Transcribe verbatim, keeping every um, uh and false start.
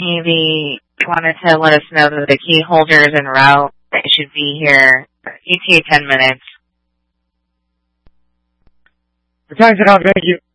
Navy wanted to let us know that the key holder is en route. It should be here. E T A ten minutes. The time's it out, thank you.